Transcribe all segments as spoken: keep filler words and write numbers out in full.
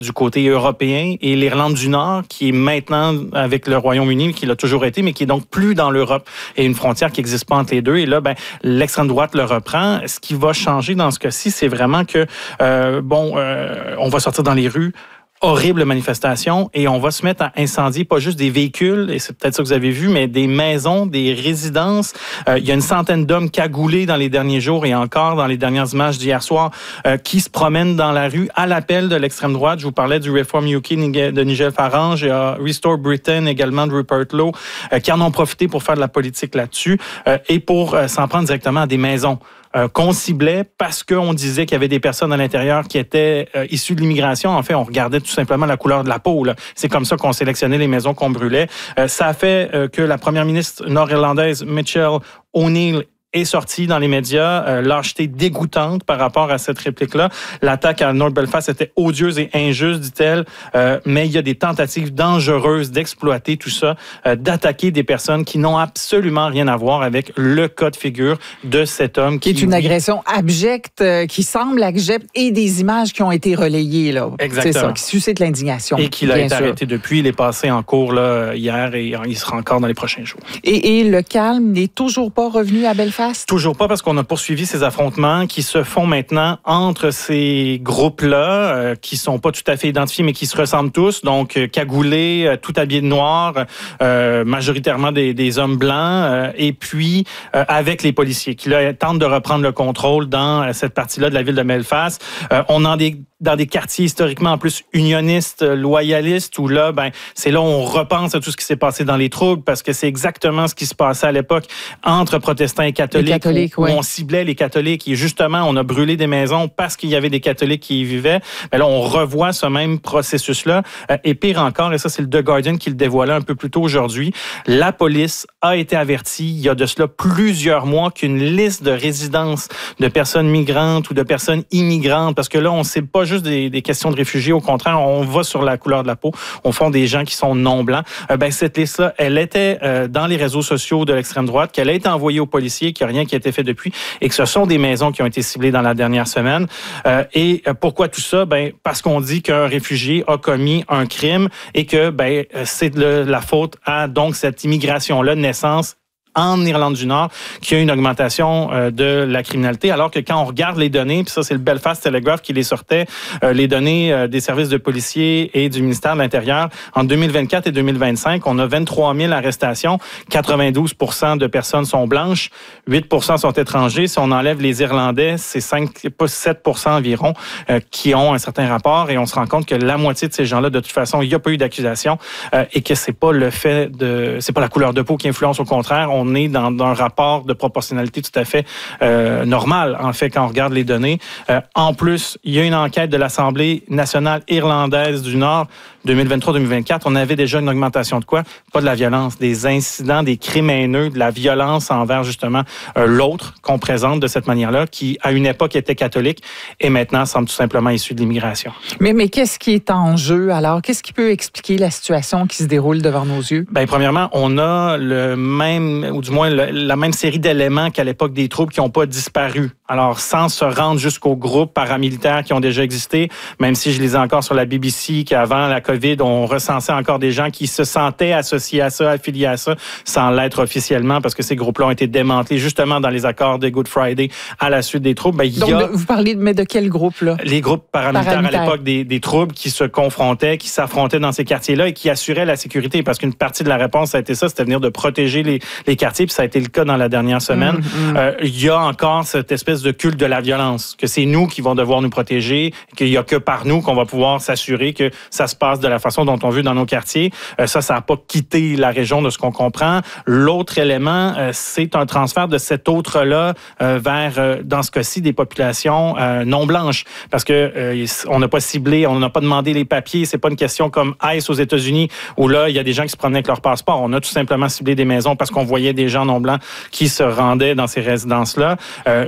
du côté européen et l'Irlande du Nord, qui est maintenant avec le Royaume-Uni, qui l'a toujours été, mais qui est donc plus dans l'Europe, et une frontière qui n'existe pas entre les deux. Et là, ben, l'extrême droite le reprend. Ce qui va changer dans ce cas-ci, c'est vraiment que, euh, bon, euh, on va sortir dans les rues, horrible manifestation, et on va se mettre à incendier pas juste des véhicules, et c'est peut-être ça que vous avez vu, mais des maisons, des résidences. Euh, il y a une centaine d'hommes cagoulés dans les derniers jours et encore dans les dernières images d'hier soir euh, qui se promènent dans la rue à l'appel de l'extrême droite. Je vous parlais du Reform U K de Nigel Farage, et euh, Restore Britain également de Rupert Lowe, euh, qui en ont profité pour faire de la politique là-dessus euh, et pour euh, s'en prendre directement à des maisons. Euh, qu'on ciblait parce qu'on disait qu'il y avait des personnes à l'intérieur qui étaient euh, issues de l'immigration. En fait, on regardait tout simplement la couleur de la peau. Là. C'est comme ça qu'on sélectionnait les maisons qu'on brûlait. Euh, ça a fait euh, que la première ministre nord-irlandaise, Michelle O'Neill, est sortie dans les médias, euh, lâcheté dégoûtante par rapport à cette réplique-là. L'attaque à North Belfast était odieuse et injuste, dit-elle, euh, mais il y a des tentatives dangereuses d'exploiter tout ça, euh, d'attaquer des personnes qui n'ont absolument rien à voir avec le cas de figure de cet homme. Qui, qui est une agression abjecte, euh, qui semble abjecte, et des images qui ont été relayées, là. Exactement. C'est ça, qui suscite l'indignation. Et qu'il a été sûr. arrêté depuis. Il est passé en cours là, hier et il sera encore dans les prochains jours. Et, et le calme n'est toujours pas revenu à Belfast? Toujours pas, parce qu'on a poursuivi ces affrontements qui se font maintenant entre ces groupes-là, euh, qui sont pas tout à fait identifiés, mais qui se ressemblent tous. Donc, euh, cagoulés, euh, tout habillés de noir, euh, majoritairement des, des hommes blancs, euh, et puis euh, avec les policiers qui là, tentent de reprendre le contrôle dans euh, cette partie-là de la ville de Belfast. Euh, on en des dans des quartiers historiquement en plus unionistes, loyalistes, où là, ben, c'est là où on repense à tout ce qui s'est passé dans les troubles, parce que c'est exactement ce qui se passait à l'époque entre protestants et catholiques, les catholiques où, ouais. où on ciblait les catholiques, et justement, on a brûlé des maisons parce qu'il y avait des catholiques qui y vivaient. Mais là, on revoit ce même processus-là. Euh, et pire encore, et ça, c'est le The Guardian qui le dévoilait un peu plus tôt aujourd'hui, la police a été avertie, il y a de cela plusieurs mois, qu'une liste de résidences de personnes migrantes ou de personnes immigrantes, parce que là, on ne sait pas juste des, des questions de réfugiés, au contraire, on va sur la couleur de la peau, on fond des gens qui sont non blancs. Euh, ben, cette liste-là, elle était euh, dans les réseaux sociaux de l'extrême droite, qu'elle a été envoyée aux policiers, qu'il n'y a rien qui a été fait depuis, et que ce sont des maisons qui ont été ciblées dans la dernière semaine. Euh, et pourquoi tout ça? Ben, parce qu'on dit qu'un réfugié a commis un crime et que ben, c'est le, la faute à donc cette immigration-là, naissance en Irlande du Nord, qui a une augmentation euh, de la criminalité, alors que quand on regarde les données, puis ça c'est le Belfast Telegraph qui les sortait, euh, les données euh, des services de policiers et du ministère de l'Intérieur, en deux mille vingt-quatre et deux mille vingt-cinq, on a vingt-trois mille arrestations, quatre-vingt-douze pour cent de personnes sont blanches, huit pour cent sont étrangers. Si on enlève les Irlandais, c'est cinq, pas sept pour cent environ euh, qui ont un certain rapport, et on se rend compte que la moitié de ces gens-là, de toute façon, il n'y a pas eu d'accusation, euh, et que c'est pas le fait de, c'est pas la couleur de peau qui influence, au contraire, on On est dans, dans un rapport de proportionnalité tout à fait euh, normal, en fait, quand on regarde les données. Euh, en plus, il y a une enquête de l'Assemblée nationale irlandaise du Nord, deux mille vingt-trois deux mille vingt-quatre. On avait déjà une augmentation de quoi? Pas de la violence, des incidents, des crimes haineux, de la violence envers, justement, euh, l'autre qu'on présente de cette manière-là, qui, à une époque, était catholique et maintenant semble tout simplement issu de l'immigration. Mais, mais qu'est-ce qui est en jeu, alors? Qu'est-ce qui peut expliquer la situation qui se déroule devant nos yeux? Bien, premièrement, on a le même, ou du moins le, la même série d'éléments qu'à l'époque des troubles qui n'ont pas disparu. Alors, sans se rendre jusqu'aux groupes paramilitaires qui ont déjà existé, même si je lisais encore sur la B B C qu'avant la COVID, on recensait encore des gens qui se sentaient associés à ça, affiliés à ça, sans l'être officiellement, parce que ces groupes-là ont été démantelés justement dans les accords de Good Friday à la suite des troubles. Ben, il Donc, y a vous parlez, mais de quel groupe, là? Les groupes paramilitaires, paramilitaires. à l'époque des, des troubles qui se confrontaient, qui s'affrontaient dans ces quartiers-là et qui assuraient la sécurité, parce qu'une partie de la réponse, ça a été ça, c'était venir de protéger les, les quartiers, puis ça a été le cas dans la dernière semaine. Mmh, mmh. Euh, il y a encore cette espèce de culte de la violence, que c'est nous qui vont devoir nous protéger, qu'il n'y a que par nous qu'on va pouvoir s'assurer que ça se passe de la façon dont on veut dans nos quartiers. Euh, ça, ça n'a pas quitté la région de ce qu'on comprend. L'autre élément, euh, c'est un transfert de cet autre-là euh, vers, euh, dans ce cas-ci, des populations euh, non blanches, parce que euh, on n'a pas ciblé, on n'a pas demandé les papiers. C'est pas une question comme ICE aux États-Unis, où là, il y a des gens qui se promenaient avec leur passeport. On a tout simplement ciblé des maisons parce qu'on voyait des gens non blancs qui se rendaient dans ces résidences-là. Euh, Et là, même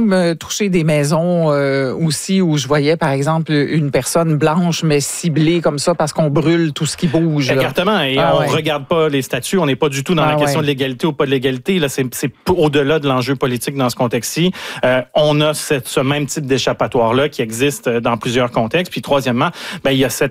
même euh, touché des maisons euh, aussi où je voyais, par exemple, une personne blanche, mais ciblée comme ça parce qu'on brûle tout ce qui bouge. Là. Exactement. Et ah, on ouais. regarde pas les statuts. On n'est pas du tout dans ah, la question ouais. de l'égalité ou pas de l'égalité. Là, c'est, c'est au-delà de l'enjeu politique dans ce contexte-ci. Euh, on a cette, ce même type d'échappatoire-là qui existe dans plusieurs contextes. Puis troisièmement, ben, il y a cette